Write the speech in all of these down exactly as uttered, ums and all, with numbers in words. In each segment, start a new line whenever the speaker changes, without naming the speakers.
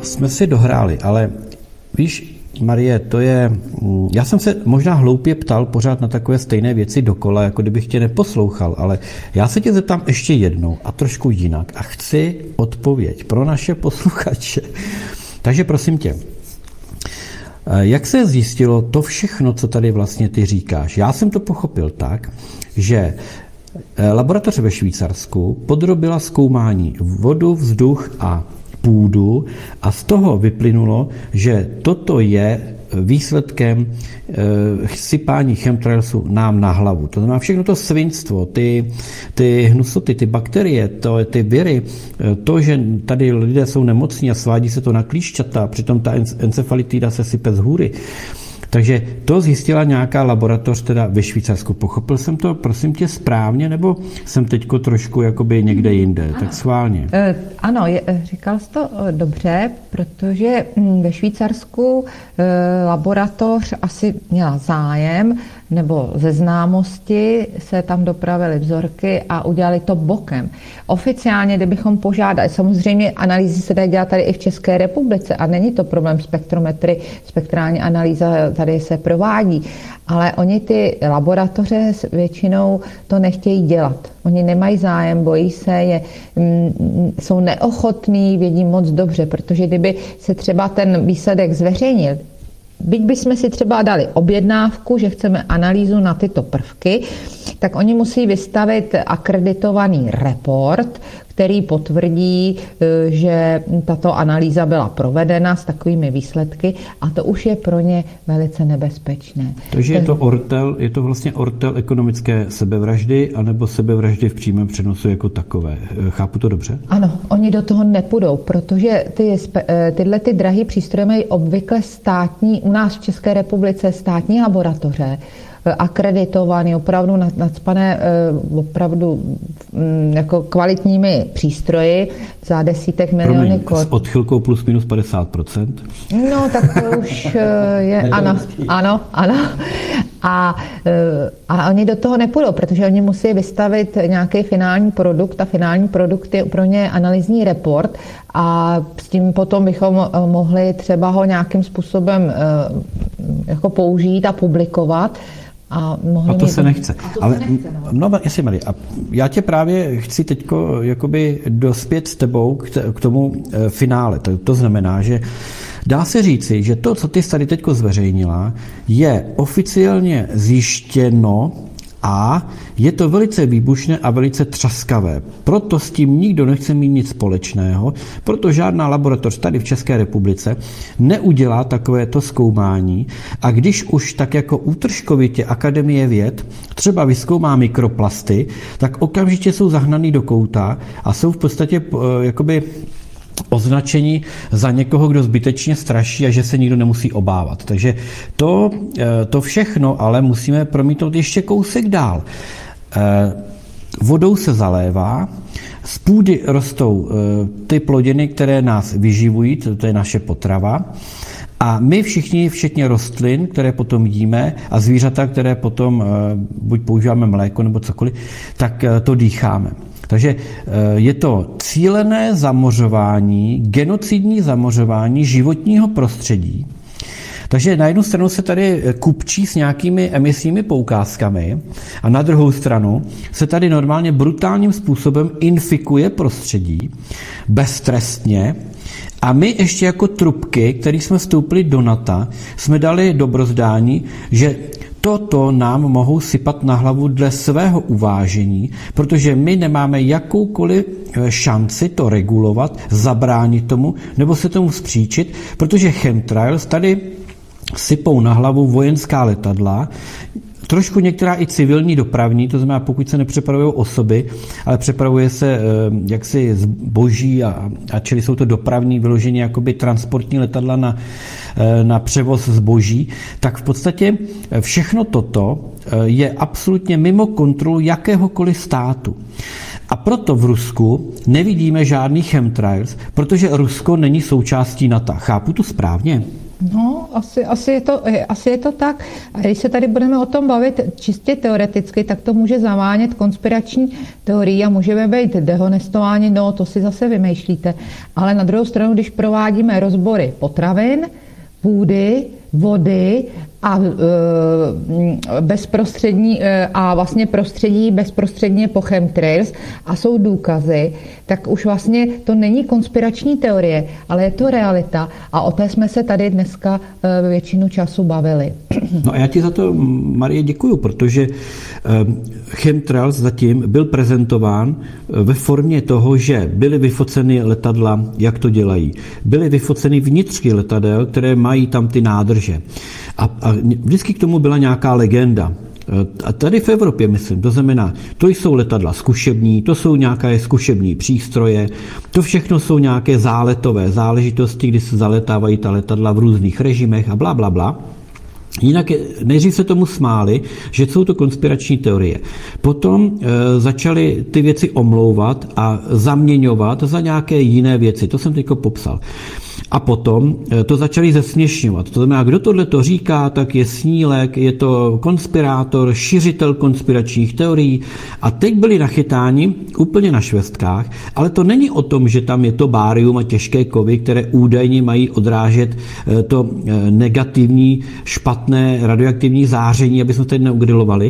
jsme si dohráli, ale víš, Marie, to je... Já jsem se možná hloupě ptal pořád na takové stejné věci dokola, jako kdybych tě neposlouchal, ale já se tě zeptám ještě jednou a trošku jinak a chci odpověď pro naše posluchače. Takže prosím tě, jak se zjistilo to všechno, co tady vlastně ty říkáš? Já jsem to pochopil tak, že laboratoř ve Švýcarsku podrobila zkoumání vodu, vzduch a půdu a z toho vyplynulo, že toto je výsledkem e, sypání chemtrailsu nám na hlavu. To znamená všechno to svinstvo, ty, ty hnusoty, ty bakterie, to, ty viry, to, že tady lidé jsou nemocní a svádí se to na klíšťata, přitom ta encefalitida se sype z hůry. Takže to zjistila nějaká laboratoř teda ve Švýcarsku. Pochopil jsem to, prosím tě, správně, nebo jsem teďko trošku jakoby někde jinde? Ano. Tak schválně.
E, ano, je, říkal jsi to dobře, protože ve Švýcarsku e, laboratoř asi měla zájem, nebo ze známosti se tam dopravily vzorky a udělali to bokem. Oficiálně, kdybychom požádali, samozřejmě analýzy se dají dělat tady i v České republice a není to problém spektrometry, spektrální analýza tady se provádí, ale oni ty laboratoře většinou to nechtějí dělat. Oni nemají zájem, bojí se, je, m, jsou neochotní, vědí moc dobře, protože kdyby se třeba ten výsledek zveřejnil, byť bychom si třeba dali objednávku, že chceme analýzu na tyto prvky, tak oni musí vystavit akreditovaný report, který potvrdí, že tato analýza byla provedena s takovými výsledky a to už je pro ně velice nebezpečné.
Takže je to ortel, je to vlastně ortel ekonomické sebevraždy anebo sebevraždy v přímém přenosu jako takové. Chápu to dobře?
Ano, oni do toho nepůjdou, protože ty, tyhle ty drahé přístroje mají obvykle státní, u nás v České republice státní laboratoře, akreditovaný, opravdu nacpané opravdu jako kvalitními přístroji za desítek milionů korun.
S odchylkou plus minus padesát procent?
No, tak to už je, ano, ano, ano. A, a oni do toho nepůjdou, protože oni musí vystavit nějaký finální produkt a finální produkt je pro ně analýzní report a s tím potom bychom mohli třeba ho nějakým způsobem jako použít a publikovat. A,
a to se nechce.
A to
Ale,
se nechce,
no. no, jestli Marie, a já tě právě chci teďko jakoby dospět s tebou k, t- k tomu e, finále. To, to znamená, že dá se říci, že to, co ty tady teďko zveřejnila, je oficiálně zjištěno a je to velice výbušné a velice třaskavé. Proto s tím nikdo nechce mít nic společného, proto žádná laboratoř tady v České republice neudělá takovéto zkoumání a když už tak jako útržkovitě Akademie věd třeba vyzkoumá mikroplasty, tak okamžitě jsou zahnaný do kouta a jsou v podstatě jakoby označení za někoho, kdo zbytečně straší a že se nikdo nemusí obávat. Takže to, to všechno ale musíme promítnout ještě kousek dál. Vodou se zalévá, z půdy rostou ty plodiny, které nás vyživují, to je naše potrava. A my všichni, včetně rostlin, které potom jíme a zvířata, které potom buď používáme mléko nebo cokoliv, tak to dýcháme. Takže je to cílené zamořování, genocidní zamořování životního prostředí. Takže na jednu stranu se tady kupčí s nějakými emisními poukázkami a na druhou stranu se tady normálně brutálním způsobem infikuje prostředí beztrestně a my ještě jako trubky, který jsme vstoupili do NATO, jsme dali dobrozdání, že toto nám mohou sypat na hlavu dle svého uvážení, protože my nemáme jakoukoliv šanci to regulovat, zabránit tomu, nebo se tomu vzpříčit, protože chemtrails tady sypou na hlavu vojenská letadla, trošku některá i civilní dopravní, to znamená, pokud se nepřepravují osoby, ale přepravuje se jaksi zboží a, a čili jsou to dopravní, vyloženě jakoby transportní letadla na, na převoz zboží, tak v podstatě všechno toto je absolutně mimo kontrolu jakéhokoliv státu. A proto v Rusku nevidíme žádný chemtrails, protože Rusko není součástí NATO. Chápu to správně?
No, asi, asi, je to, asi je to tak. A když se tady budeme o tom bavit čistě teoreticky, tak to může zavánět konspirační teorií a můžeme být dehonestováni, no to si zase vymýšlíte. Ale na druhou stranu, když provádíme rozbory potravin, půdy, vody a e, bezprostřední e, a vlastně prostředí bezprostředně po chemtrails a jsou důkazy, tak už vlastně to není konspirační teorie, ale je to realita a o té jsme se tady dneska e, většinu času bavili.
No a já ti za to, Marie, děkuju, protože e, chemtrails zatím byl prezentován ve formě toho, že byly vyfoceny letadla, jak to dělají. Byly vyfoceny vnitřky letadel, které mají tam ty nádrže. A, a vždycky k tomu byla nějaká legenda. A tady v Evropě, myslím, to znamená, to jsou letadla zkušební, to jsou nějaké zkušební přístroje, to všechno jsou nějaké záletové záležitosti, kdy se zaletávají ta letadla v různých režimech a bla, bla, bla. Jinak nejdřív se tomu smáli, že jsou to konspirační teorie. Potom e, začali ty věci omlouvat a zaměňovat za nějaké jiné věci. To jsem teď popsal. A potom to začali zesměšňovat. To znamená, kdo tohle to říká, tak je snílek, je to konspirátor, šiřitel konspiračních teorií. A teď byli nachytáni úplně na švestkách, ale to není o tom, že tam je to bárium a těžké kovy, které údajně mají odrážet to negativní, špatné radioaktivní záření, aby jsme teď neugrilovali.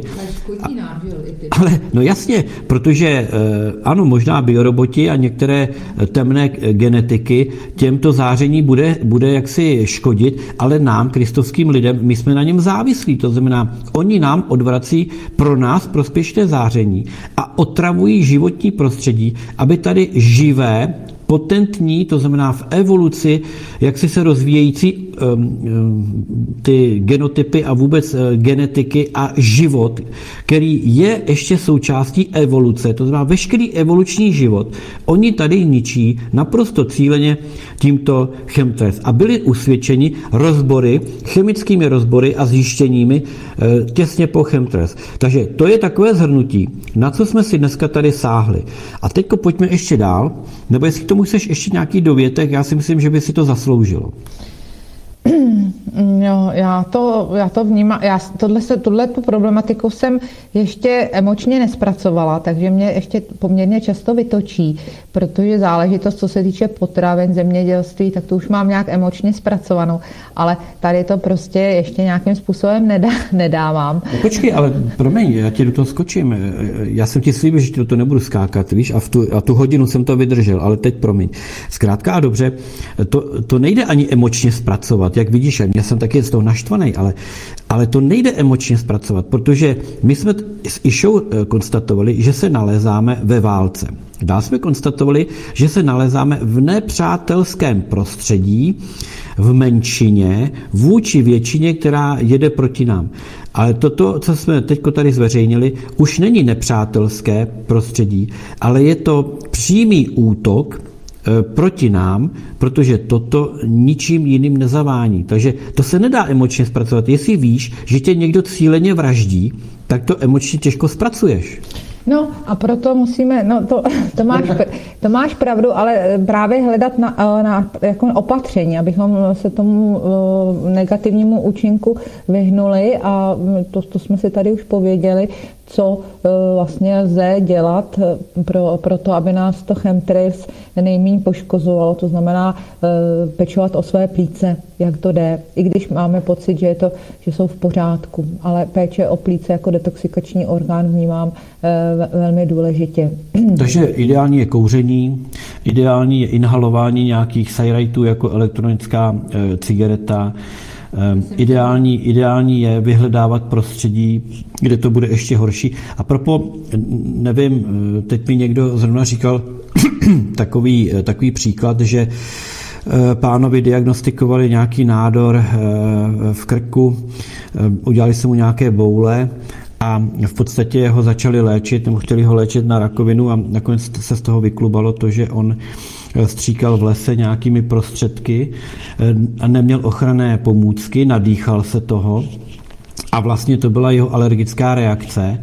Ale no jasně, protože ano, možná bioroboti a některé temné genetiky těmto záření bude, bude jaksi škodit, ale nám, kristovským lidem, my jsme na něm závislí. To znamená, oni nám odvrací pro nás prospěšné záření a otravují životní prostředí, aby tady živé, potentní, to znamená v evoluci, jak si se rozvíjející um, um, ty genotypy a vůbec uh, genetiky a život, který je ještě součástí evoluce, to znamená veškerý evoluční život, oni tady ničí naprosto cíleně tímto chemtrails. A byli usvědčeni rozbory, chemickými rozbory a zjištěními uh, těsně po chemtrails. Takže to je takové shrnutí, na co jsme si dneska tady sáhli. A teďko pojďme ještě dál, nebo jestli k tomu chceš ještě nějaký dovětek, já si myslím, že by si to zasloužilo. Jo, já to, já to vnímám, já tohle, tohle tu problematiku jsem ještě emočně nespracovala, takže mě ještě poměrně často vytočí, protože záležitost, co se týče potravin, zemědělství, tak to už mám nějak emočně zpracovanou, ale tady to prostě ještě nějakým způsobem nedá, nedávám. No počkej, ale promiň, já ti do toho skočím. Já jsem ti slíbil, že ti do toho nebudu skákat, víš, a, v tu, a tu hodinu jsem to vydržel, ale teď promiň. Zkrátka a dobře, to, to nejde ani emočně zpracovat, jak vidíš, já jsem taky z toho naštvaný, ale, ale to nejde emočně zpracovat, protože my jsme s Išou konstatovali, že se nalézáme ve válce. Dál jsme konstatovali, že se nalézáme v nepřátelském prostředí, v menšině, vůči většině, která jede proti nám. Ale toto, co jsme teď tady zveřejnili, už není nepřátelské prostředí, ale je to přímý útok proti nám, protože toto ničím jiným nezavání. Takže to se nedá emočně zpracovat. Jestli víš, že tě někdo cíleně vraždí, tak to emočně těžko zpracuješ.
No a proto musíme, no to, to, máš, to máš pravdu, ale právě hledat na, na jako opatření, abychom se tomu negativnímu účinku vyhnuli a to, to jsme si tady už pověděli, co vlastně lze dělat pro, pro to, aby nás to chemtrails nejméně poškozovalo, to znamená pečovat o své plíce, jak to jde, i když máme pocit, že, je to, že jsou v pořádku, ale péče o plíce jako detoxikační orgán vnímám velmi důležitě.
Takže ideální je kouření, ideální je inhalování nějakých sajrajtů jako elektronická e, cigareta, e, ideální, ideální je vyhledávat prostředí, kde to bude ještě horší. A propo, nevím, teď mi někdo zrovna říkal takový, takový příklad, že pánovi diagnostikovali nějaký nádor v krku, udělali se mu nějaké boule a v podstatě ho začali léčit, nebo chtěli ho léčit na rakovinu a nakonec se z toho vyklubalo to, že on stříkal v lese nějakými prostředky a neměl ochranné pomůcky, nadýchal se toho a vlastně to byla jeho alergická reakce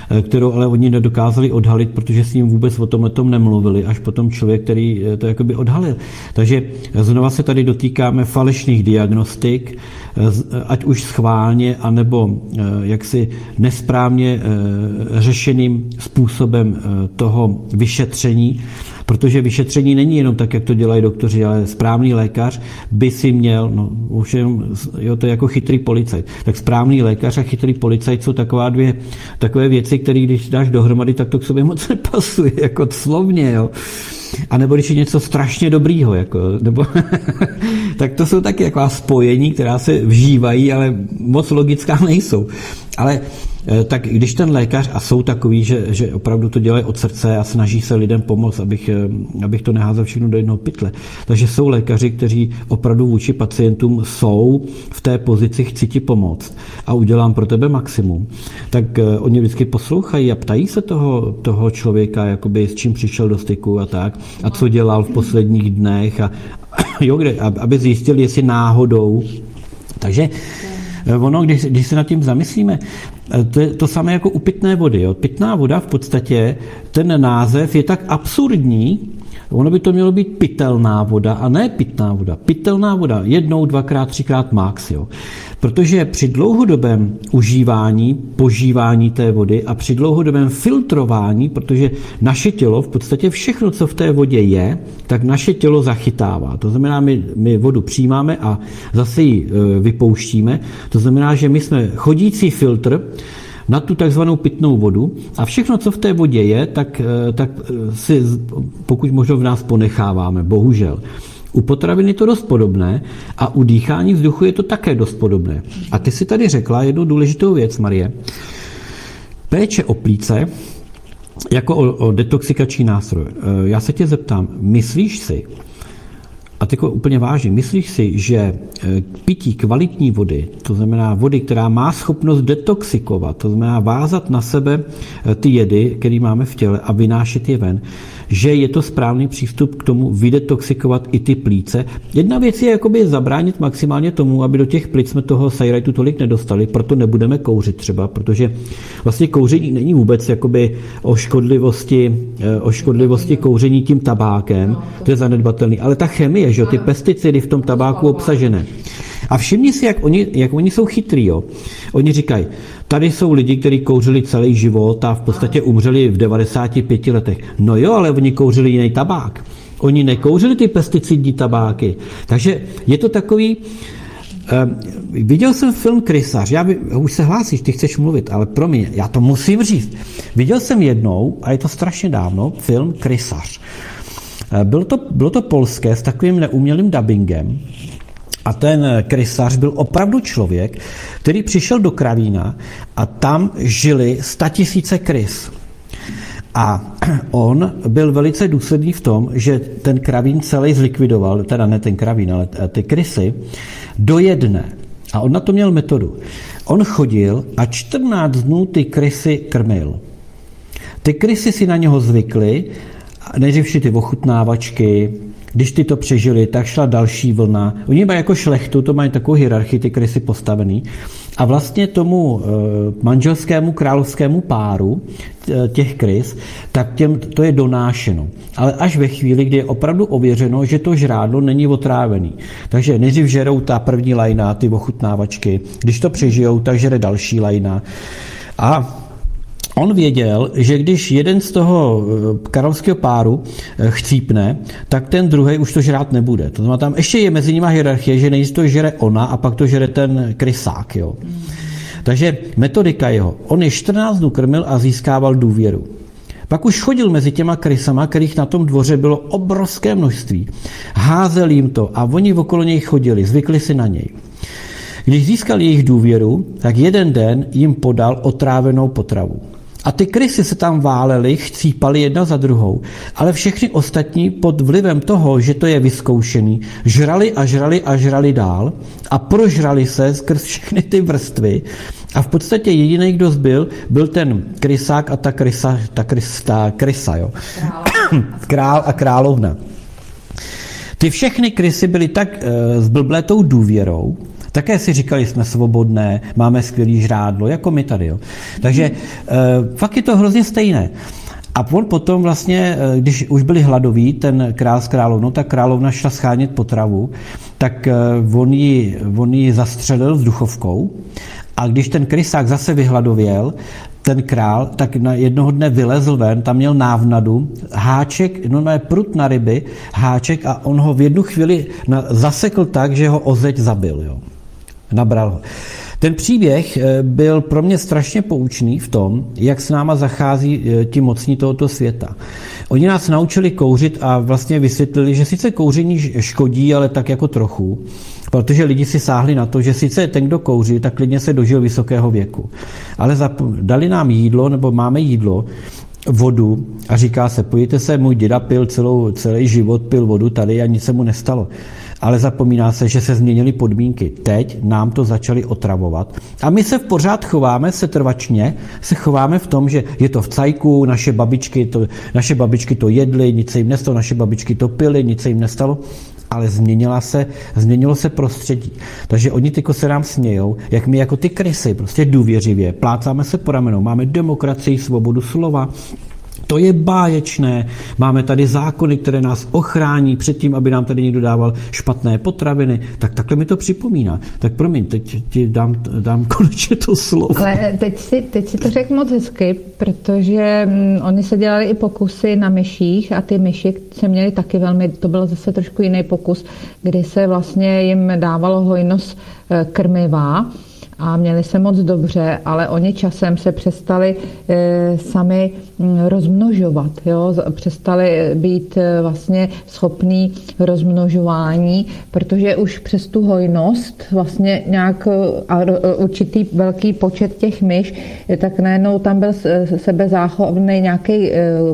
kterou ale oni nedokázali odhalit, protože s ním vůbec o tomhle tom nemluvili, až potom člověk, který to jakoby odhalil. Takže znova se tady dotýkáme falešných diagnostik, ať už schválně, anebo jaksi nesprávně řešeným způsobem toho vyšetření, protože vyšetření není jenom tak, jak to dělají doktoři, ale správný lékař by si měl, no už jenom, jo, to je jako chytrý policajt, tak správný lékař a chytrý policajt jsou taková dvě, takové věci, které když dáš dohromady, tak to k sobě moc nepasuje, jako slovně, jo. A nebo když je něco strašně dobrýho, jako, nebo tak to jsou taky taková spojení, která se vžívají, ale moc logická nejsou. Ale tak když ten lékař, a jsou takový, že, že opravdu to dělají od srdce a snaží se lidem pomoct, abych, abych to neházel všechno do jednoho pytle. Takže jsou lékaři, kteří opravdu vůči pacientům jsou v té pozici chci ti pomoct a udělám pro tebe maximum. Tak oni vždycky poslouchají a ptají se toho, toho člověka, jakoby s čím přišel do styku a tak, a co dělal v posledních dnech, a, jo, kde, aby zjistili, jestli náhodou. Takže ono, když, když se nad tím zamyslíme, to je to samé jako u pitné vody. Jo. Pitná voda v podstatě, ten název je tak absurdní, ono by to mělo být pitelná voda a ne pitná voda. Pitelná voda jednou, dvakrát, třikrát max. Jo. Protože při dlouhodobém užívání, požívání té vody a při dlouhodobém filtrování, protože naše tělo, v podstatě všechno, co v té vodě je, tak naše tělo zachytává. To znamená, my, my vodu přijímáme a zase ji vypouštíme. To znamená, že my jsme chodící filtr na tu takzvanou pitnou vodu a všechno, co v té vodě je, tak, tak si pokud možno v nás ponecháváme, bohužel. U potravin je to dost podobné a u dýchání vzduchu je to také dost podobné. A ty si tady řekla jednu důležitou věc, Marie. Péče o plíce jako o, o detoxikační nástroj. Já se tě zeptám, myslíš si, a teď úplně vážně, myslíš si, že pití kvalitní vody, to znamená vody, která má schopnost detoxikovat, to znamená vázat na sebe ty jedy, které máme v těle a vynášet je ven, že je to správný přístup k tomu vydetoxikovat i ty plíce. Jedna věc je jakoby zabránit maximálně tomu, aby do těch plic jsme toho sajrajtu tolik nedostali, proto nebudeme kouřit třeba, protože vlastně kouření není vůbec jakoby o škodlivosti, o škodlivosti kouření tím tabákem, to je zanedbatelný, ale ta chemie, že jo, ty pesticidy v tom tabáku obsažené. A všimni si, jak oni, jak oni jsou chytrý. Jo. Oni říkají, tady jsou lidi, kteří kouřili celý život a v podstatě umřeli v devadesáti pěti letech. No jo, ale oni kouřili jiný tabák. Oni nekouřili ty pesticidní tabáky. Takže je to takový... Um, viděl jsem film Krysař, já by, už se hlásíš, ty chceš mluvit, ale promiň, já to musím říct. Viděl jsem jednou, a je to strašně dávno, film Krysař. Bylo to, bylo to polské s takovým neumělým dubbingem. A ten krysař byl opravdu člověk, který přišel do kravína a tam žili statisíce krys. A on byl velice důsledný v tom, že ten kravín celý zlikvidoval, teda ne ten kravín, ale ty krysy, do jedné. A on na to měl metodu. On chodil a čtrnáct dnů ty krysy krmil. Ty krysy si na něho zvykly, nejdřív ty ochutnávačky, když ty to přežili, tak šla další vlna. Oni mají jako šlechtu, to mají takovou hierarchii, ty krysy postavený. A vlastně tomu manželskému královskému páru těch krys, tak těm to je donášeno. Ale až ve chvíli, kdy je opravdu ověřeno, že to žrádlo není otrávený. Takže nejdřív žerou ta první lajna, ty ochutnávačky. Když to přežijou, tak žere další lajna. A on věděl, že když jeden z toho královského páru chcípne, tak ten druhý už to žrát nebude. To znamená, tam ještě je mezi nimi hierarchie, že nejdřív to žere ona a pak to žere ten krysák. Jo. Takže metodika jeho. On je čtrnáct dnů krmil a získával důvěru. Pak už chodil mezi těma krysama, kterých na tom dvoře bylo obrovské množství. Házel jim to a oni okolo něj chodili, zvykli si na něj. Když získal jejich důvěru, tak jeden den jim podal otrávenou potravu. A ty krysy se tam válely, chcípaly jedna za druhou, ale všechny ostatní pod vlivem toho, že to je vyzkoušený, žrali a žrali a žrali dál a prožrali se skrz všechny ty vrstvy a v podstatě jediný, kdo zbyl, byl ten krysák a ta krysa, ta krysa, ta krysa jo. Král a královna. Ty všechny krysy byly tak e, zblblé tou důvěrou, Také si říkali, jsme svobodné, máme skvělý žrádlo, jako my tady. Jo. Takže e, fakt je to hrozně stejné. A on potom vlastně, když už byli hladoví, ten král s královnou, tak královna šla schánět potravu, tak on ji, on ji zastřelil vzduchovkou a když ten krysák zase vyhladověl, ten král, tak na jednoho dne vylezl ven, tam měl návnadu, háček, no ne, prut na ryby, háček a on ho v jednu chvíli zasekl tak, že ho o zeď zabil. Jo. Nabral ho. Ten příběh byl pro mě strašně poučný v tom, jak s náma zachází ti mocní tohoto světa. Oni nás naučili kouřit a vlastně vysvětlili, že sice kouření škodí, ale tak jako trochu, protože lidi si sáhli na to, že sice ten, kdo kouří, tak klidně se dožil vysokého věku. Ale dali nám jídlo, nebo máme jídlo, vodu a říká se, pojďte se, můj děda pil celou, celý život, pil vodu tady a nic se mu nestalo. Ale zapomíná se, že se změnily podmínky. Teď nám to začali otravovat. A my se v pořád chováme setrvačně, se chováme v tom, že je to v cajku, naše babičky to, naše babičky to jedly, nic se jim nestalo, naše babičky to pily, nic se jim nestalo. Ale změnila se, změnilo se prostředí. Takže oni tyko se nám smějou, jak my jako ty krysy, prostě důvěřivě, plácáme se po ramenou, máme demokracii, svobodu slova, to je báječné, máme tady zákony, které nás ochrání před tím, aby nám tady někdo dával špatné potraviny, tak takhle mi to připomíná. Tak promiň, teď ti dám, dám konečně to slovo.
Ale teď si, teď si to řekl moc hezky, protože mm, oni se dělali i pokusy na myších a ty myši se měly taky velmi, to byl zase trošku jiný pokus, kdy se vlastně jim dávalo hojnost krmiva, a měli se moc dobře, ale oni časem se přestali e, sami rozmnožovat, jo? Přestali být e, vlastně schopní rozmnožování, protože už přes tu hojnost vlastně nějak a určitý velký počet těch myš, tak najednou tam byl sebezáchovný nějaký,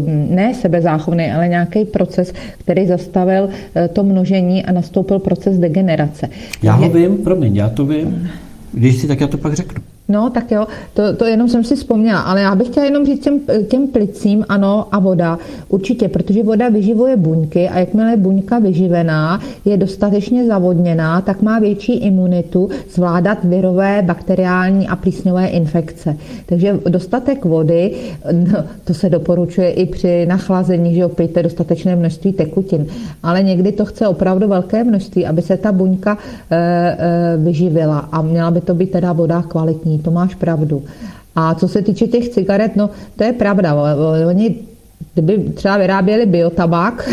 ne sebezáchovný, ale nějaký proces, který zastavil to množení a nastoupil proces degenerace.
Já ho vím, promiň, já to vím. Když si, tak já to pak řeknu.
No, tak jo, to, to jenom jsem si vzpomněla, ale já bych chtěla jenom říct těm, těm plicím, ano, a voda, určitě, protože voda vyživuje buňky a jakmile je buňka vyživená, je dostatečně zavodněná, tak má větší imunitu zvládat virové, bakteriální a plísňové infekce. Takže dostatek vody, no, to se doporučuje i při nachlazení, že jo, pijte dostatečné množství tekutin, ale někdy to chce opravdu velké množství, aby se ta buňka e, e, vyživila a měla by to být teda voda kvalitní. To máš pravdu. A co se týče těch cigaret, no to je pravda. Oni, kdyby třeba vyráběli biotabák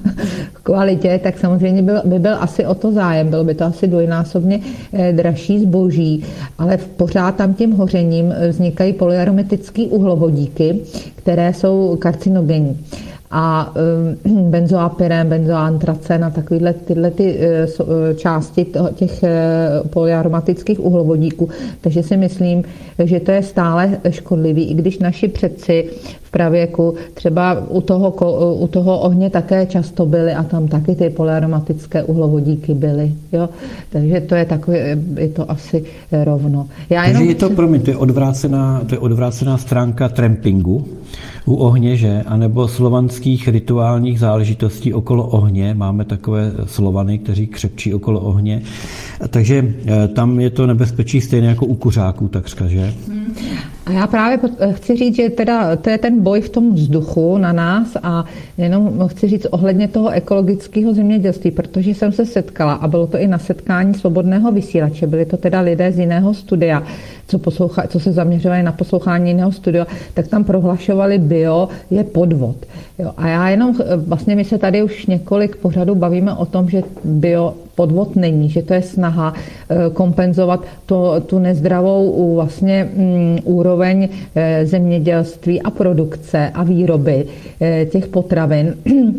v kvalitě, tak samozřejmě byl, by byl asi o to zájem. Bylo by to asi dvojnásobně dražší zboží, ale pořád tam tím hořením vznikají polyaromatické uhlovodíky, které jsou karcinogenní. A um, benzoapyrén, benzoantracen a takovéhle tyhle ty uh, části toho, těch uh, polyaromatických uhlovodíků. Takže si myslím, že to je stále škodlivý, i když naši předci v pravěku třeba u toho, u toho ohně také často byly a tam taky ty polyaromatické uhlovodíky byly. Jo? Takže to je takové, je to asi rovno. Já
Takže
jenom...
je to, promiň, to je odvrácená, to je odvrácená stránka trampingu u ohně, že? A nebo slovanských rituálních záležitostí okolo ohně. Máme takové Slovany, kteří křepčí okolo ohně. Takže tam je to nebezpečí stejné jako u kuřáků, takřka, že?
A já právě chci říct, že teda to je ten boj v tom vzduchu na nás a jenom chci říct ohledně toho ekologického zemědělství, protože jsem se setkala a bylo to i na setkání Svobodného vysílače, byli to teda lidé z jiného studia, co, posloucha, co se zaměřovali na poslouchání jiného studia, tak tam prohlašovali bio je podvod. Jo, a já jenom, vlastně my se tady už několik pořadů bavíme o tom, že bio podvod není, že to je snaha kompenzovat to, tu nezdravou vlastně um, úroveň zemědělství a produkce a výroby těch potravin.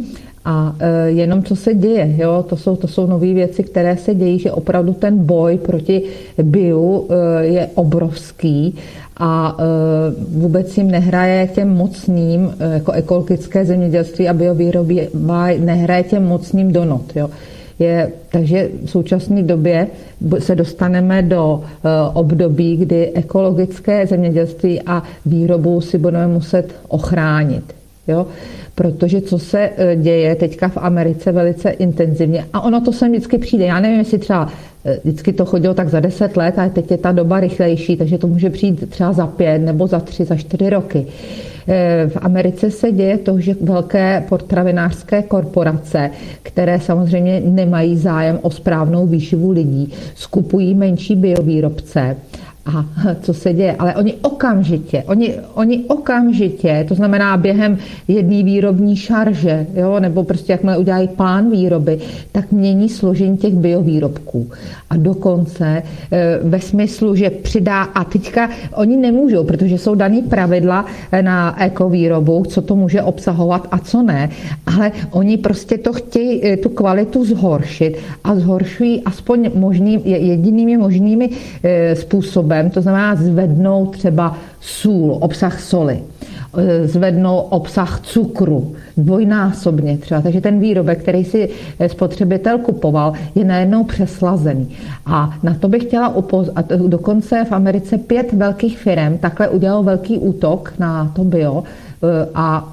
A jenom co se děje, jo? To jsou, to jsou nové věci, které se dějí, že opravdu ten boj proti bio je obrovský a vůbec jim nehraje těm mocným, jako ekologické zemědělství a biovýroby nehraje těm mocným do not. Jo? Je, takže v současné době se dostaneme do období, kdy ekologické zemědělství a výrobu si budeme muset ochránit. Jo? Protože co se děje teďka v Americe velice intenzivně a ono to sem vždycky přijde. Já nevím, jestli třeba vždycky to chodilo tak za deset let, ale teď je ta doba rychlejší, takže to může přijít třeba za pět nebo za tři, za čtyři roky. V Americe se děje to, že velké potravinářské korporace, které samozřejmě nemají zájem o správnou výživu lidí, skupují menší biovýrobce. A co se děje? Ale oni okamžitě, oni, oni okamžitě, to znamená během jedné výrobní šarže, jo, nebo prostě jakmile udělají plán výroby, tak mění složení těch biovýrobků. A dokonce ve smyslu, že přidá, a teďka oni nemůžou, protože jsou daný pravidla na ekovýrobu, co to může obsahovat a co ne, ale oni prostě to chtějí, tu kvalitu zhoršit a zhoršují aspoň možný, jedinými možnými způsobem, to znamená zvednou třeba sůl, obsah soli, zvednou obsah cukru dvojnásobně třeba. Takže ten výrobek, který si spotřebitel kupoval, je najednou přeslazený. A na to bych chtěla upozornit. Dokonce v Americe pět velkých firm takhle udělalo velký útok na to bio a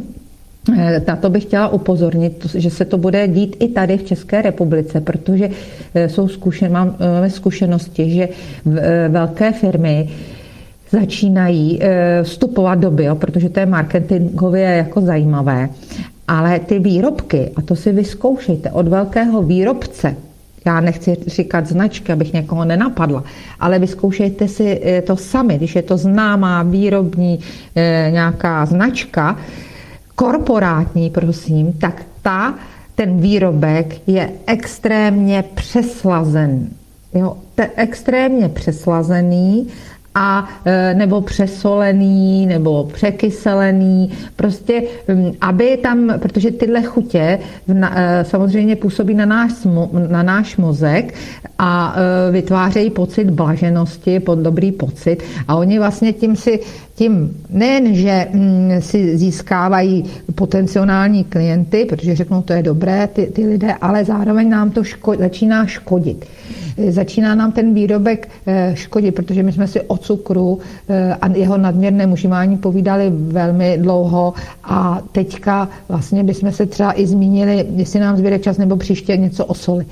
na to bych chtěla upozornit, že se to bude dít i tady v České republice, protože jsou zkušen, máme zkušenosti, že velké firmy začínají vstupovat do bio, protože to je marketingově jako zajímavé, ale ty výrobky, a to si vyzkoušejte od velkého výrobce, já nechci říkat značky, abych někoho nenapadla, ale vyzkoušejte si to sami, když je to známá výrobní nějaká značka, korporátní, prosím, tak ta, ten výrobek je extrémně přeslazen. Jo, te, extrémně přeslazený a nebo přesolený, nebo překyselený, prostě, aby tam, protože tyhle chutě samozřejmě působí na náš, na náš mozek a vytvářejí pocit blaženosti, pod dobrý pocit a oni vlastně tím si, tím nejen, že si získávají potenciální klienty, protože řeknou, to je dobré, ty, ty lidé, ale zároveň nám to ško, začíná škodit. Začíná nám ten výrobek škodit, protože my jsme si o cukru a jeho nadměrném užívání povídali velmi dlouho a teďka vlastně bychom se třeba i zmínili, jestli nám zbyde čas nebo příště něco o soli.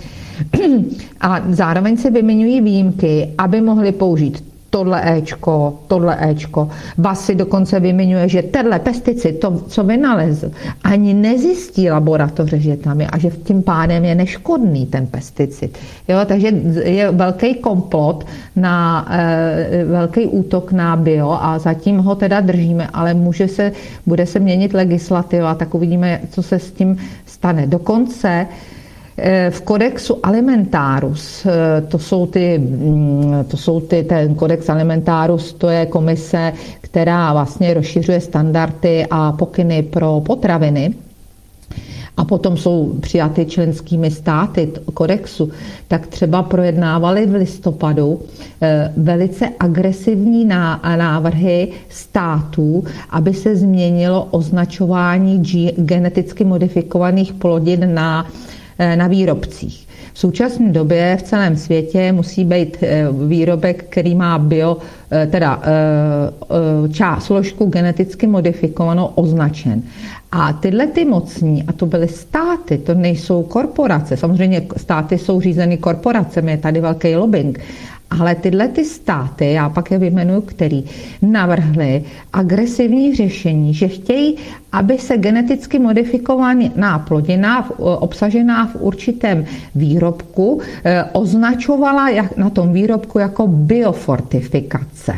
A zároveň se vyměňují výjimky, aby mohli použít tohle éčko, tohle éčko. Basi dokonce vyměňuje, že tenhle pesticid, to, co vynalezl, ani nezjistí laboratoře, že tam je a že tím pádem je neškodný ten pesticid. Jo, takže je velký komplot, na, e, velký útok na bio a zatím ho teda držíme, ale může se, bude se měnit legislativa, tak uvidíme, co se s tím stane. Dokonce v kodexu alimentárus, to jsou ty, to jsou ty, ten kodex alimentárus, to je komise, která vlastně rozšiřuje standardy a pokyny pro potraviny, a potom jsou přijaty členskými státy kodexu, tak třeba projednávali v listopadu velice agresivní návrhy států, aby se změnilo označování geneticky modifikovaných plodin na na výrobcích. V současné době v celém světě musí být výrobek, který má bio, teda část, složku geneticky modifikovanou, označen. A tyhle ty mocní, a to byly státy, to nejsou korporace, samozřejmě státy jsou řízeny korporacemi, je tady velký lobbying, ale tyhle ty státy, já pak je vyjmenuju, který navrhly agresivní řešení, že chtějí, aby se geneticky modifikovaná plodina obsažená v určitém výrobku označovala na tom výrobku jako biofortifikace.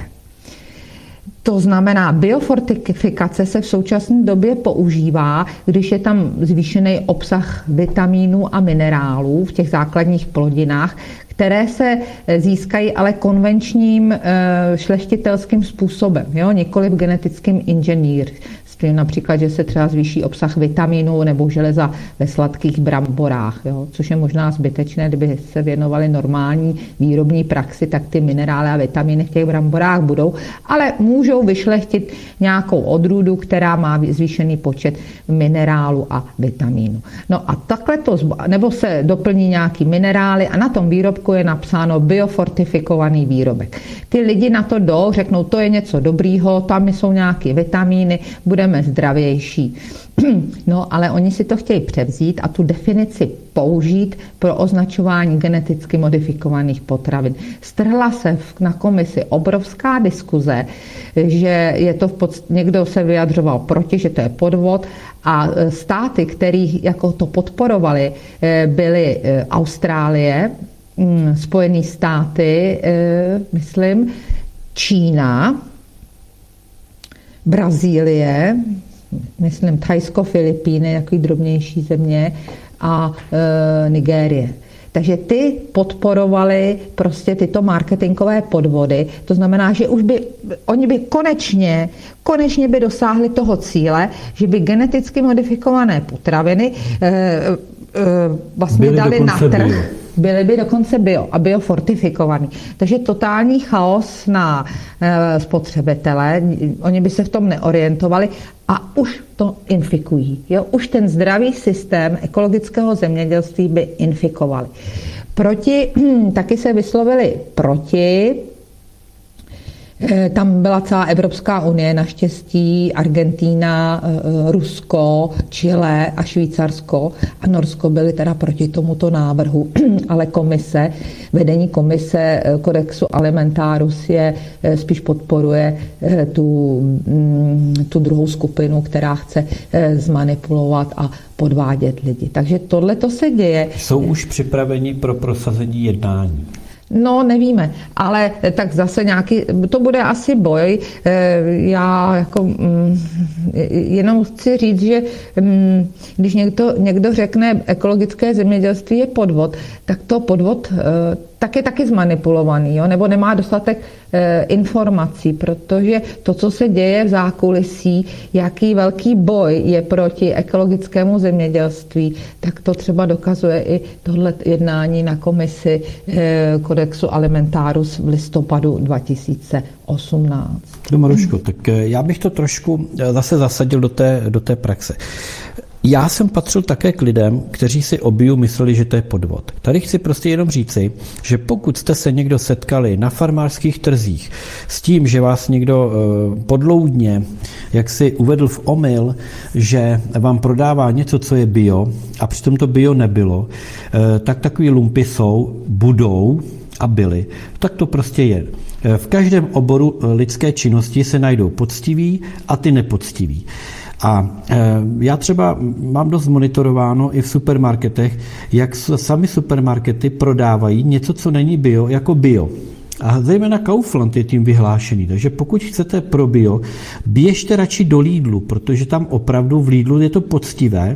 To znamená, biofortifikace se v současné době používá, když je tam zvýšený obsah vitamínů a minerálů v těch základních plodinách, které se získají ale konvenčním šlechtitelským způsobem, jo? Nikoliv genetickým inženýrstvím, například, že se třeba zvýší obsah vitamínů nebo železa ve sladkých bramborách, jo? Což je možná zbytečné, kdyby se věnovali normální výrobní praxi, tak ty minerály a vitamíny v těch bramborách budou, ale můžou vyšlechtit nějakou odrůdu, která má zvýšený počet minerálů a vitamínů. No a takhle to, nebo se doplní nějaký minerály a na tom výrobku balíčku je napsáno biofortifikovaný výrobek. Ty lidi na to jdou, řeknou, to je něco dobrýho, tam jsou nějaké vitamíny, budeme zdravější. No, ale oni si to chtějí převzít a tu definici použít pro označování geneticky modifikovaných potravin. Strhla se na komisi obrovská diskuze, že je to v podst- někdo se vyjadřoval proti, že to je podvod, a státy, které jako to podporovali, byly Austrálie, Spojené státy, myslím, Čína, Brazílie, myslím Thajsko, Filipíny, takový drobnější země, a e, Nigérie. Takže ty podporovali prostě tyto marketingové podvody. To znamená, že už by, oni by konečně, konečně by dosáhli toho cíle, že by geneticky modifikované potraviny e, e, vlastně byly dali na trh. Bio. Byly by dokonce bio a biofortifikovaný. Takže totální chaos na e, spotřebitele, oni by se v tom neorientovali a už to infikují. Jo? Už ten zdravý systém ekologického zemědělství by infikovali. Proti, taky se vyslovili proti, tam byla celá Evropská unie, naštěstí Argentína, Rusko, Chile a Švýcarsko a Norsko byly teda proti tomuto návrhu, ale komise, vedení komise Kodexu Alimentarius je spíš podporuje tu, tu druhou skupinu, která chce zmanipulovat a podvádět lidi. Takže tohle to se děje.
Jsou už připraveni pro prosazení jednání?
No, nevíme, ale tak zase nějaký, to bude asi boj. Já jako jenom chci říct, že když někdo, někdo řekne, ekologické zemědělství je podvod, tak to podvod tak je taky zmanipulovaný, jo? Nebo nemá dostatek e, informací, protože to, co se děje v zákulisí, jaký velký boj je proti ekologickému zemědělství, tak to třeba dokazuje i tohle jednání na komisi e, Kodexu Alimentarius v listopadu dva tisíce osmnáct.
No, Maruško, tak já bych to trošku zase zasadil do té, do té praxe. Já jsem patřil také k lidem, kteří si o biu mysleli, že to je podvod. Tady chci prostě jenom říci, že pokud jste se někdo setkali na farmářských trzích s tím, že vás někdo podloudně jak si uvedl v omyl, že vám prodává něco, co je bio, a přitom to bio nebylo, tak takový lumpy jsou, budou a byly. Tak to prostě je. V každém oboru lidské činnosti se najdou poctiví a ty nepoctiví. A já třeba mám dost monitorováno i v supermarketech, jak sami supermarkety prodávají něco, co není bio, jako bio. A zejména Kaufland je tím vyhlášený. Takže pokud chcete pro bio, běžte radši do Lidlu, protože tam opravdu v Lidlu je to poctivé,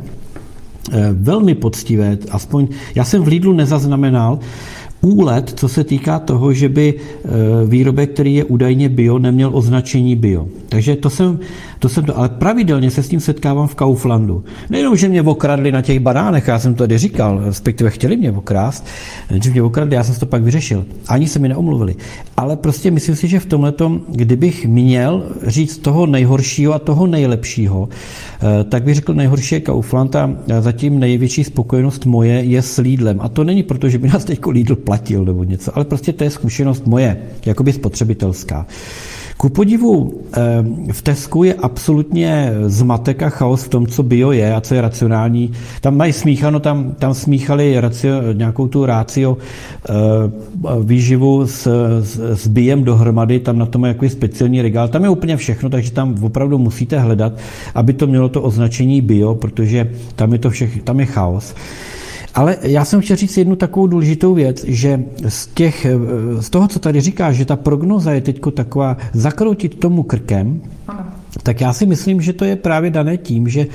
velmi poctivé. Aspoň já jsem v Lidlu nezaznamenal úlet, co se týká toho, že by výrobek, který je údajně bio, neměl označení bio. Takže to jsem, to jsem to, ale pravidelně se s tím setkávám v Kauflandu. Nejenom, že mě okradli na těch banánech, já jsem to tady říkal, respektive chtěli mě okrást, že mě okradli, já jsem to pak vyřešil. Ani se mi neomluvili. Ale prostě myslím si, že v tomhletom, kdybych měl říct toho nejhoršího a toho nejlepšího, tak bych řekl, nejhorší je Kaufland a zatím největší spokojenost moje je s Lidlem. A to není proto, že by nás teď Lidl platil nebo něco, ale prostě to je zkušenost moje, jakoby spotřebitelská. Ku podivu v Tesku je absolutně zmatek a chaos v tom, co bio je a co je racionální. Tam mají smíchano, tam, tam smíchali racio, nějakou tu rácio výživu s, s, s biem dohromady, tam na tom je jako speciální regál, tam je úplně všechno, takže tam opravdu musíte hledat, aby to mělo to označení bio, protože tam je to všechno, tam je chaos. Ale já jsem chtěl říct jednu takovou důležitou věc, že z, těch, z toho, co tady říkáš, že ta prognoza je teď taková zakroutit tomu krkem, ano. Tak já si myslím, že to je právě dané tím, že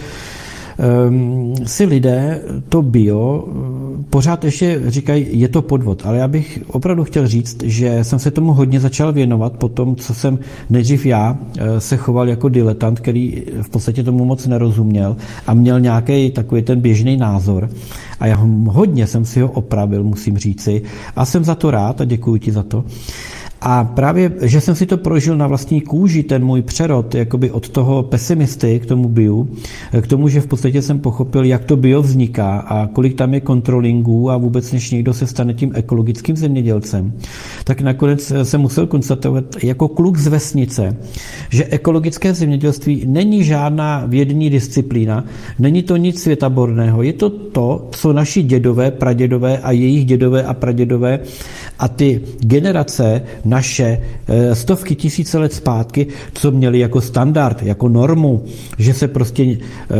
um, si lidé to bio pořád ještě říkají, je to podvod, ale já bych opravdu chtěl říct, že jsem se tomu hodně začal věnovat po tom, co jsem nejdřív já se choval jako diletant, který v podstatě tomu moc nerozuměl a měl nějaký takový ten běžný názor. A já hodně jsem si ho opravil, musím říci, a jsem za to rád a děkuji ti za to. A právě, že jsem si to prožil na vlastní kůži, ten můj přerod, jakoby od toho pesimisty k tomu bio, k tomu, že v podstatě jsem pochopil, jak to bio vzniká a kolik tam je kontrolingů a vůbec než někdo se stane tím ekologickým zemědělcem, tak nakonec jsem musel konstatovat jako kluk z vesnice, že ekologické zemědělství není žádná vědní disciplína, není to nic světaborného, je to to, co naši dědové, pradědové a jejich dědové a pradědové a ty generace naše stovky tisíce let zpátky, co měli jako standard, jako normu, že se prostě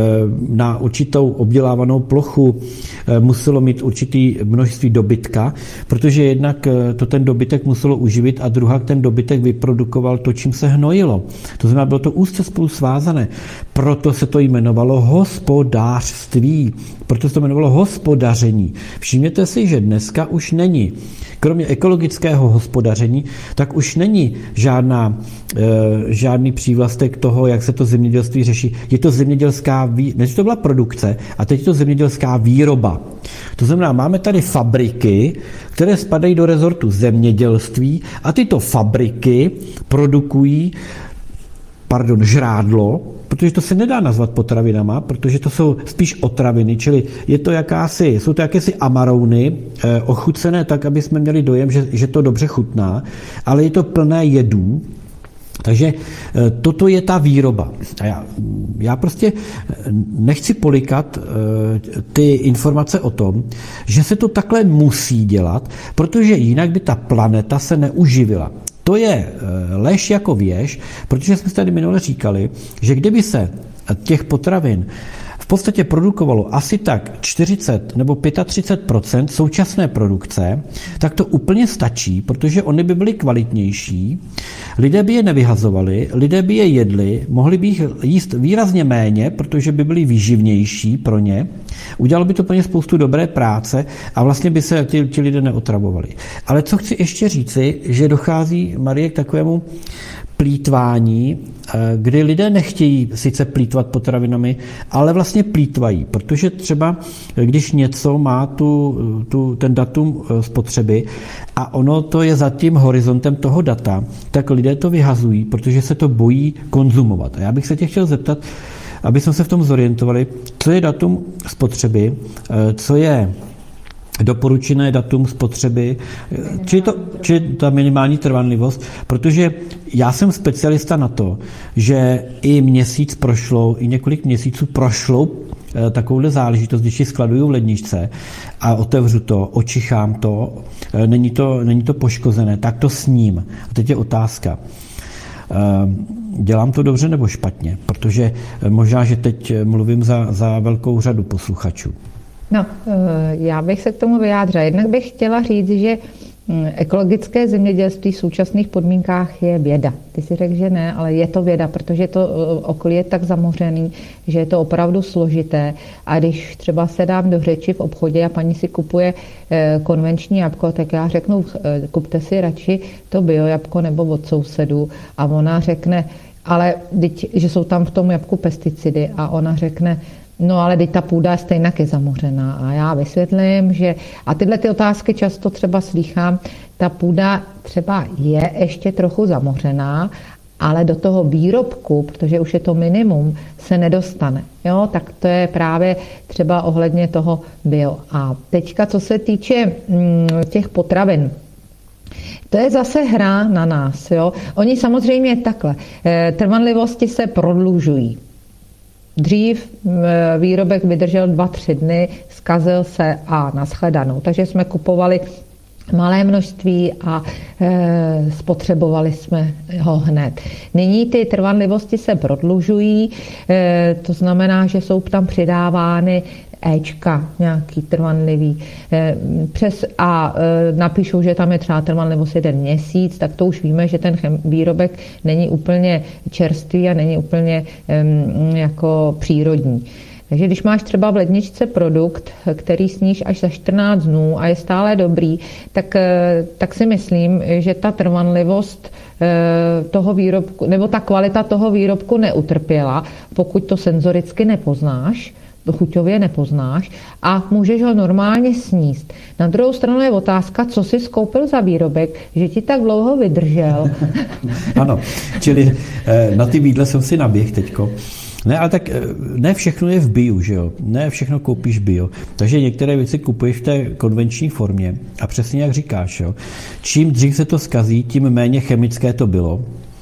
na určitou obdělávanou plochu muselo mít určitý množství dobytka, protože jednak to ten dobytek muselo uživit a druhá ten dobytek vyprodukoval to, čím se hnojilo. To znamená, bylo to úzce spolu svázané. Proto se to jmenovalo hospodářství. Proto se to jmenovalo hospodaření. Všimněte si, že dneska už není. Kromě ekologického hospodaření, tak už není žádná, e, žádný přívlastek toho, jak se to zemědělství řeší. Je to zemědělská výroba, než to byla produkce, a teď je to zemědělská výroba. To znamená, máme tady fabriky, které spadají do rezortu zemědělství a tyto fabriky produkují pardon, žrádlo, protože to se nedá nazvat potravinama, protože to jsou spíš otraviny, čili je to jakási, jsou to jakési amarouny, eh, ochucené tak, aby jsme měli dojem, že, že to dobře chutná, ale je to plné jedů. Takže eh, toto je ta výroba. A já, já prostě nechci polikat eh, ty informace o tom, že se to takhle musí dělat, protože jinak by ta planeta se neuživila. To je lež jako věž, protože jsme tady minule říkali, že kdyby se těch potravin v podstatě produkovalo asi tak čtyřicet nebo třicet pět procent současné produkce, tak to úplně stačí, protože oni by byly kvalitnější, lidé by je nevyhazovali, lidé by je jedli, mohli by jich jíst výrazně méně, protože by byly výživnější pro ně, udělalo by to pro ně spoustu dobré práce a vlastně by se ti, ti lidé neotravovali. Ale co chci ještě říci, že dochází, Marie, k takovému plýtvání, kdy lidé nechtějí sice plýtvat potravinami, ale vlastně plýtvají, protože třeba, když něco má tu, tu, ten datum spotřeby a ono to je za tím horizontem toho data, tak lidé to vyhazují, protože se to bojí konzumovat. A já bych se tě chtěl zeptat, aby jsme se v tom zorientovali, co je datum spotřeby, co je doporučené datum spotřeby, či, to, či ta minimální trvanlivost, protože já jsem specialista na to, že i měsíc prošlou, i několik měsíců prošlou takovouhle záležitost, když ji skladuju v ledničce a otevřu to, očichám to, není to, není to poškozené, tak to sním. A teď je otázka. Dělám to dobře nebo špatně? Protože možná, že teď mluvím za, za velkou řadu posluchačů.
No, já bych se k tomu vyjádřila. Jednak bych chtěla říct, že ekologické zemědělství v současných podmínkách je věda. Ty si řekl, že ne, ale je to věda, protože to okolí je tak zamořený, že je to opravdu složité. A když třeba se dám do řeči v obchodě a paní si kupuje konvenční jabko, tak já řeknu, kupte si radši to bio jabko nebo od sousedů. A ona řekne, ale že jsou tam v tom jabku pesticidy. A ona řekne, no ale teď ta půda stejně je zamořená. A já vysvětlím, že a tyhle ty otázky často třeba slýchám, ta půda třeba je ještě trochu zamořená, ale do toho výrobku, protože už je to minimum, se nedostane. Jo, tak to je právě třeba ohledně toho bio. A teďka, co se týče mm, těch potravin, to je zase hra na nás. Jo. Oni samozřejmě takhle. Trvanlivosti se prodlužují. Dřív výrobek vydržel dva, tři dny, zkazil se a nashledanou. Takže jsme kupovali malé množství a e, spotřebovali jsme ho hned. Nyní ty trvanlivosti se prodlužují, e, to znamená, že jsou tam přidávány éčka, nějaký trvanlivý, e, přes a e, napíšou, že tam je třeba trvanlivost jeden měsíc, tak to už víme, že ten chem, výrobek není úplně čerstvý a není úplně e, jako přírodní. Takže když máš třeba v ledničce produkt, který sníš až za čtrnáct dnů a je stále dobrý, tak, tak si myslím, že ta trvanlivost toho výrobku, nebo ta kvalita toho výrobku neutrpěla, pokud to senzoricky nepoznáš, chuťově nepoznáš a můžeš ho normálně sníst. Na druhou stranu je otázka, co jsi skoupil za výrobek, že ti tak dlouho vydržel.
Ano, čili na ty výdle jsem si naběh teďko. Ne, ale tak ne všechno je v bio, že jo? Ne všechno koupíš bio. Takže některé věci kupuješ v té konvenční formě. A přesně jak říkáš, jo? Čím dřív se to zkazí, tím méně chemické to bylo.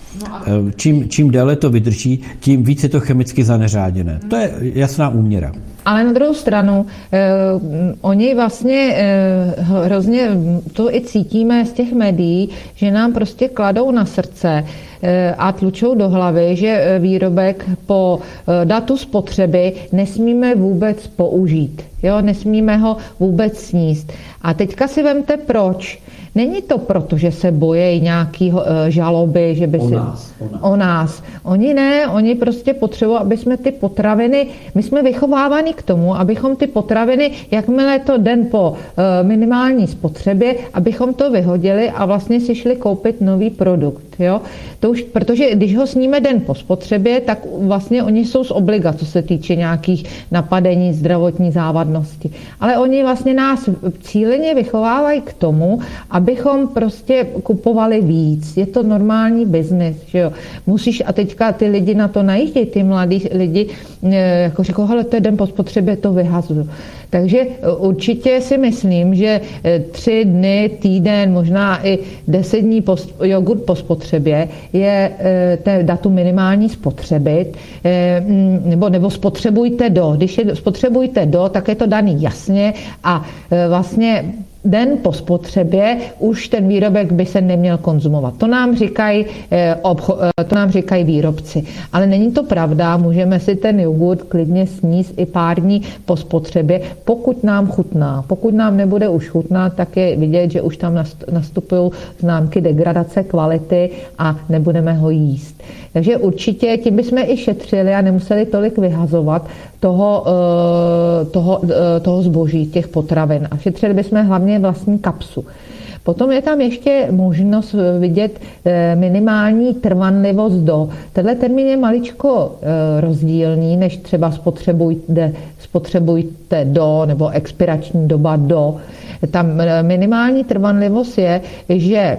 Čím, čím déle to vydrží, tím víc je to chemicky zaneřáděné. To je jasná úměra.
Ale na druhou stranu, eh, oni vlastně eh, hrozně to i cítíme z těch médií, že nám prostě kladou na srdce eh, a tlučou do hlavy, že výrobek po eh, datu spotřeby nesmíme vůbec použít. Jo? Nesmíme ho vůbec sníst. A teďka si vemte proč. Není to proto, že se bojí nějaký uh, žaloby, že by
o
si...
Nás, o nás.
O nás. Oni ne, oni prostě potřebují, aby jsme ty potraviny, my jsme vychováváni k tomu, abychom ty potraviny, jakmile to den po uh, minimální spotřebě, abychom to vyhodili a vlastně si šli koupit nový produkt. Jo? To už, protože když ho sníme den po spotřebě, tak vlastně oni jsou z obliga, co se týče nějakých napadení zdravotní závadnosti. Ale oni vlastně nás cíleně vychovávají k tomu, abychom prostě kupovali víc. Je to normální biznis, že jo. Musíš, a teďka ty lidi na to najíždějí, ty mladí lidi, jako řekou, hele, to je den po spotřebě, to vyhazuju. Takže určitě si myslím, že tři dny, týden, možná i deset dní po, jogurt po spotřebě je ten datum minimální spotřeby, nebo, nebo spotřebujte do. Když je spotřebujte do, tak je to daný jasně a vlastně den po spotřebě už ten výrobek by se neměl konzumovat. To nám říkají, to nám říkají výrobci. Ale není to pravda, můžeme si ten jogurt klidně sníst i pár dní po spotřebě, pokud nám chutná. Pokud nám nebude už chutnat, tak je vidět, že už tam nastupují známky degradace kvality a nebudeme ho jíst. Takže určitě tím bychom i šetřili a nemuseli tolik vyhazovat toho, toho, toho zboží, těch potravin. A šetřili bychom hlavně vlastní kapsu. Potom je tam ještě možnost vidět minimální trvanlivost do. Tenhle termín je maličko rozdílný, než třeba spotřebujte, spotřebujte do nebo expirační doba do. Tam minimální trvanlivost je, že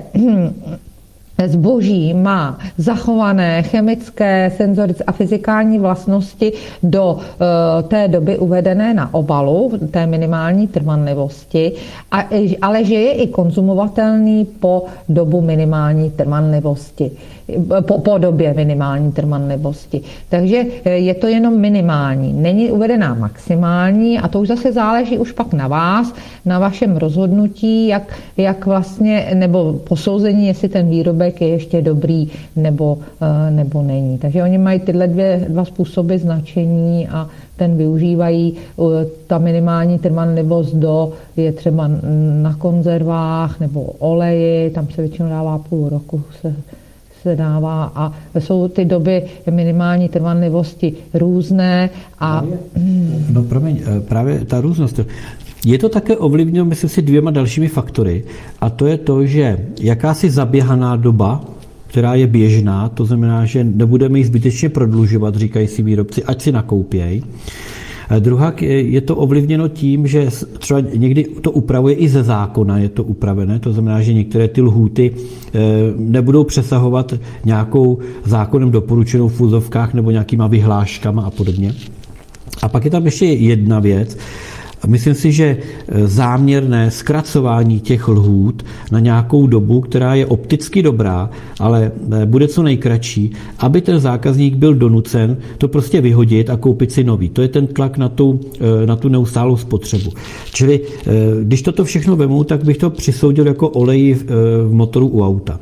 zboží má zachované chemické, senzorické a fyzikální vlastnosti do uh, té doby uvedené na obalu, té minimální trvanlivosti, a, ale že je i konzumovatelný po dobu minimální trvanlivosti. Po, po době minimální trvanlivosti. Takže je to jenom minimální. Není uvedená maximální a to už zase záleží už pak na vás, na vašem rozhodnutí, jak, jak vlastně, nebo posouzení, jestli ten výrobek je ještě dobrý nebo, nebo není. Takže oni mají tyhle dvě, dva způsoby značení a ten využívají. Ta minimální trvanlivost do je třeba na konzervách nebo oleji, tam se většinou dává půl roku, se se dává a jsou ty doby minimální trvanlivosti různé a...
No promiň, právě ta různost. Je to také ovlivněno, myslím si, dvěma dalšími faktory a to je to, že jakási zaběhaná doba, která je běžná, to znamená, že nebudeme ji zbytečně prodlužovat, říkají si výrobci, ať si nakoupěj. Druhá je to ovlivněno tím, že třeba někdy to upravuje i ze zákona, je to upravené, to znamená, že některé ty lhůty nebudou přesahovat nějakou zákonem doporučenou v úzovkách nebo nějakýma vyhláškama a podobně. A pak je tam ještě jedna věc. Myslím si, že záměrné zkracování těch lhůt na nějakou dobu, která je opticky dobrá, ale bude co nejkratší, aby ten zákazník byl donucen to prostě vyhodit a koupit si nový. To je ten tlak na tu, na tu neustálou spotřebu. Čili když toto všechno vemu, tak bych to přisoudil jako olej v motoru u auta.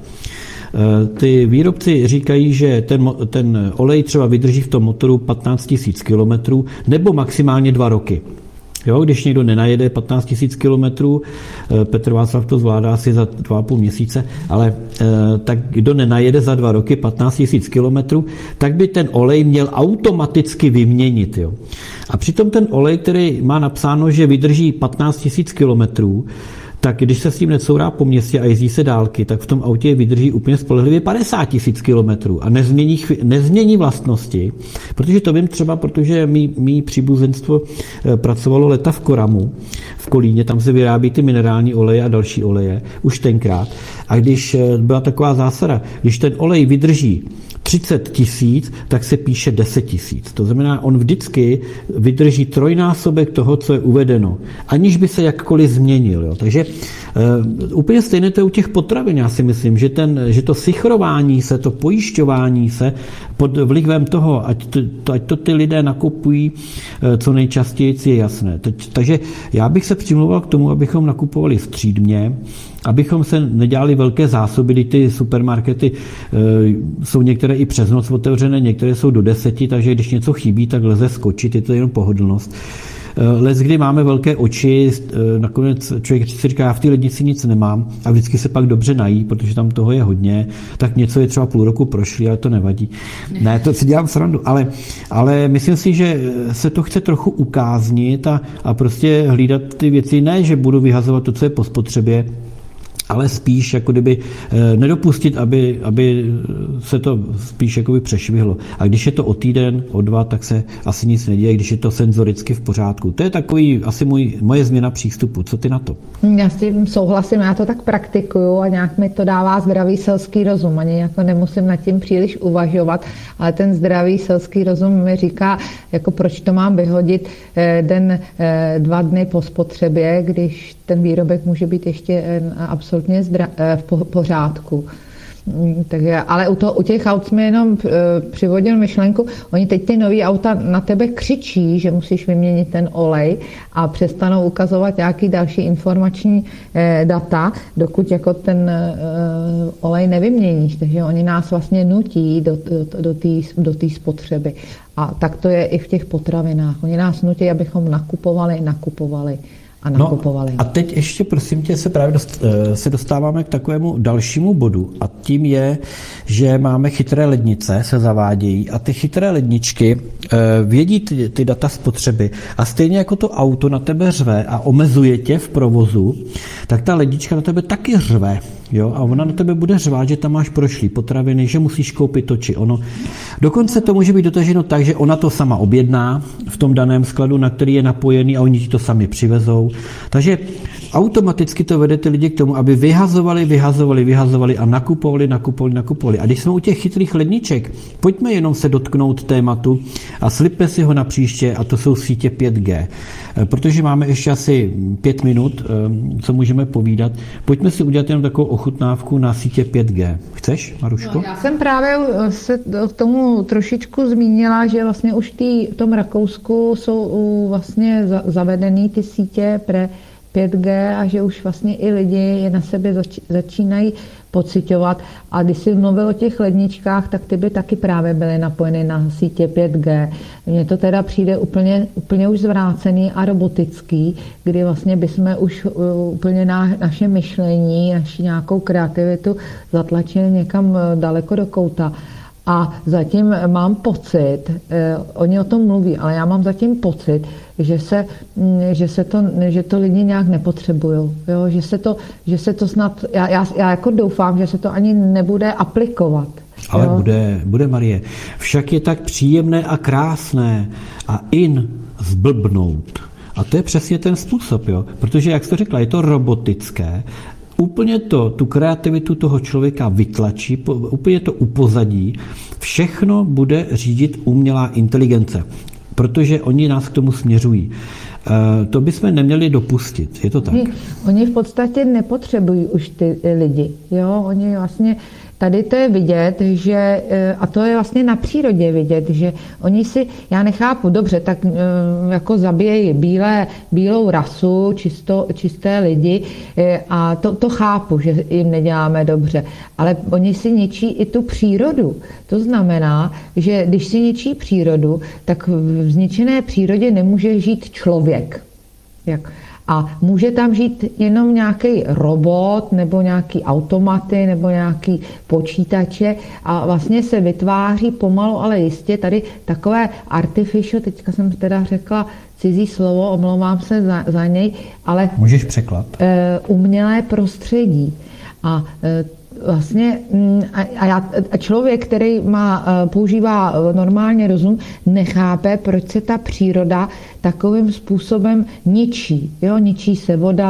Ty výrobci říkají, že ten, ten olej třeba vydrží v tom motoru patnáct tisíc kilometrů nebo maximálně dva roky. Jo, když někdo nenajede patnáct tisíc kilometrů, Petr Václav to zvládá asi za dva a půl měsíce, ale tak kdo nenajede za dva roky patnáct tisíc kilometrů, tak by ten olej měl automaticky vyměnit. Jo. A přitom ten olej, který má napsáno, že vydrží patnáct tisíc kilometrů, tak když se s tím necourá po městě a jezdí se dálky, tak v tom autě vydrží úplně spolehlivě padesát tisíc kilometrů a nezmění, nezmění vlastnosti, protože to vím třeba, protože mý, mý příbuzenstvo pracovalo leta v Koramu, v Kolíně, tam se vyrábí ty minerální oleje a další oleje, už tenkrát. A když byla taková zásada, když ten olej vydrží třicet tisíc, tak se píše deset tisíc. To znamená, on vždycky vydrží trojnásobek toho, co je uvedeno, aniž by se jakkoliv změnil. Jo. Takže uh, úplně stejné to je u těch potravin. Já si myslím, že, ten, že to sichrování se, to pojišťování se pod vlivem toho, ať to, ať to ty lidé nakupují uh, co nejčastěji, je jasné. Takže já bych se přimlouval k tomu, abychom nakupovali střídmě, abychom se nedělali velké zásoby, kdy ty supermarkety e, jsou některé i přes noc otevřené, některé jsou do deseti, takže když něco chybí, tak lze skočit, je to jenom pohodlnost. E, Lec, kdy máme velké oči, e, nakonec člověk si říká, já v té lednici nic nemám a vždycky se pak dobře nají, protože tam toho je hodně, tak něco je třeba půl roku prošlý, ale to nevadí. Ne, to si dělám srandu, ale, ale myslím si, že se to chce trochu ukáznit a, a prostě hlídat ty věci, ne, že budu vyhazovat to, co je po spotřebě, ale spíš jako kdyby nedopustit, aby, aby se to spíš jakoby přešvihlo. A když je to o týden, o dva, tak se asi nic neděje, když je to senzoricky v pořádku. To je takový asi můj, moje změna přístupu. Co ty na to?
Já s tím souhlasím, já to tak praktikuju a nějak mi to dává zdravý selský rozum. Ani jako nemusím nad tím příliš uvažovat, ale ten zdravý selský rozum mi říká, jako proč to mám vyhodit den, dva dny po spotřebě, když ten výrobek může být ještě absolutně zdra- v pořádku. Takže, ale u, to, u těch aut jsme jenom přivodil myšlenku, oni teď ty nový auta na tebe křičí, že musíš vyměnit ten olej a přestanou ukazovat nějaký další informační eh, data, dokud jako ten eh, olej nevyměníš. Takže oni nás vlastně nutí do, do, do té do té spotřeby. A tak to je i v těch potravinách. Oni nás nutí, abychom nakupovali, nakupovali. A nakupovali.
No, a teď ještě, prosím tě, se právě dost, se dostáváme k takovému dalšímu bodu a tím je, že máme chytré lednice, se zavádějí a ty chytré ledničky vědí ty, ty data spotřeby a stejně jako to auto na tebe řve a omezuje tě v provozu, tak ta lednička na tebe taky řve. Jo? A ona na tebe bude řvát, že tam máš prošlý potraviny, že musíš koupit to či ono. Dokonce to může být dotaženo tak, že ona to sama objedná v tom daném skladu, na který je napojený a oni ti to sami přivezou. Takže automaticky to vede ty lidi k tomu, aby vyhazovali, vyhazovali, vyhazovali a nakupovali, nakupovali, nakupovali. A když jsme u těch chytrých ledniček, pojďme jenom se dotknout tématu a slipme si ho na příště, a to jsou sítě pět G. Protože máme ještě asi pět minut, co můžeme povídat. Pojďme si udělat jenom takovou ochutnávku na sítě pět G. Chceš, Maruško?
No, já jsem právě se k tomu trošičku zmínila, že vlastně už tý, v tom Rakousku jsou vlastně zavedený ty sítě pre pět G a že už vlastně i lidi je na sebe zač- začínají pociťovat. A když jsi mluvil o těch ledničkách, tak ty by taky právě byly napojeny na sítě pět G. Mně to teda přijde úplně, úplně už zvrácený a robotický, kdy vlastně bychom už úplně na, naše myšlení, naši nějakou kreativitu zatlačili někam daleko do kouta. A zatím mám pocit, eh, oni o tom mluví, ale já mám zatím pocit, že se, že se to, že to lidi nějak nepotřebují. Jo? Že se to, že se to snad, já, já, já jako doufám, že se to ani nebude aplikovat.
Ale
jo?
bude, bude, Marie. Však je tak příjemné a krásné a in zblbnout. A to je přesně ten způsob, jo? Protože, jak jsi to řekla, je to robotické, úplně to, tu kreativitu toho člověka vytlačí, úplně to upozadí, všechno bude řídit umělá inteligence, protože oni nás k tomu směřují. E, to bychom neměli dopustit, je to tak?
Oni, oni v podstatě nepotřebují už ty lidi, jo, oni vlastně tady to je vidět, že, a to je vlastně na přírodě vidět, že oni si, já nechápu, dobře, tak jako zabíjejí bílé, bílou rasu, čisto, čisté lidi a to, to chápu, že jim neděláme dobře, ale oni si ničí i tu přírodu. To znamená, že když si ničí přírodu, tak v zničené přírodě nemůže žít člověk. Jak? A může tam žít jenom nějaký robot nebo nějaký automaty nebo nějaký počítače a vlastně se vytváří pomalu, ale jistě tady takové artificial, teďka jsem teda řekla cizí slovo, omlouvám se za, za něj, ale
můžeš překlad.
Umělé prostředí. A vlastně a, já, a člověk, který má, používá normálně rozum, nechápe, proč se ta příroda takovým způsobem ničí. Jo? Ničí se voda,